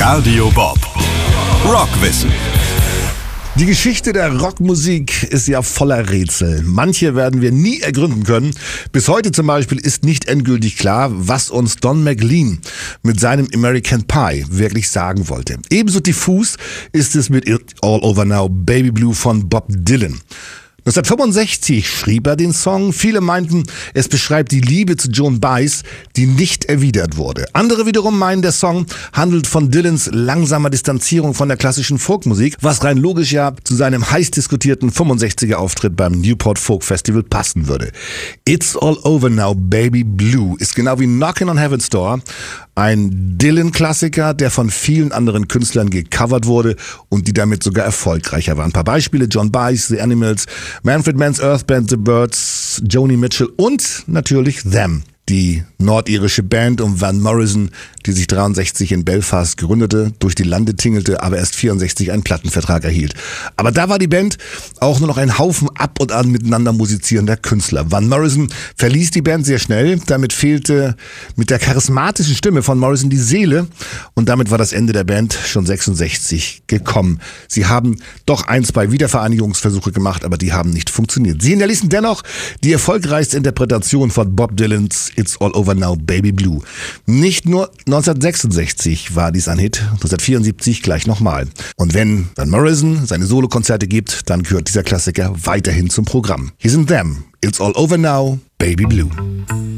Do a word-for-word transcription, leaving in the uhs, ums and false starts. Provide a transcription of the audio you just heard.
Radio Bob. Rockwissen. Die Geschichte der Rockmusik ist ja voller Rätsel. Manche werden wir nie ergründen können. Bis heute zum Beispiel ist nicht endgültig klar, was uns Don McLean mit seinem American Pie wirklich sagen wollte. Ebenso diffus ist es mit It's All Over Now, Baby Blue von Bob Dylan. neunzehnhundertfünfundsechzig schrieb er den Song. Viele meinten, es beschreibt die Liebe zu Joan Baez, die nicht erwidert wurde. Andere wiederum meinen, der Song handelt von Dylans langsamer Distanzierung von der klassischen Folkmusik, was rein logisch ja zu seinem heiß diskutierten fünfundsechziger Auftritt beim Newport Folk Festival passen würde. It's All Over Now, Baby Blue ist genau wie Knockin' on Heaven's Door ein Dylan-Klassiker, der von vielen anderen Künstlern gecovert wurde und die damit sogar erfolgreicher waren. Ein paar Beispiele: Joan Baez, The Animals, Manfred Mann's Earth Band, The Byrds, Joni Mitchell und natürlich Them. Die nordirische Band um Van Morrison, die sich dreiundsechzig in Belfast gründete, durch die Lande tingelte, aber erst vierundsechzig einen Plattenvertrag erhielt. Aber da war die Band auch nur noch ein Haufen ab und an miteinander musizierender Künstler. Van Morrison verließ die Band sehr schnell, damit fehlte mit der charismatischen Stimme von Morrison die Seele und damit war das Ende der Band schon sechsundsechzig gekommen. Sie haben doch ein, zwei Wiedervereinigungsversuche gemacht, aber die haben nicht funktioniert. Sie hinterließen dennoch die erfolgreichste Interpretation von Bob Dylans It's All Over Now, Baby Blue. Nicht nur neunzehnhundertsechsundsechzig war dies ein Hit, neunzehnhundertvierundsiebzig gleich nochmal. Und wenn Van Morrison seine Solokonzerte gibt, dann gehört dieser Klassiker weiterhin zum Programm. Hier sind Them, It's All Over Now, Baby Blue.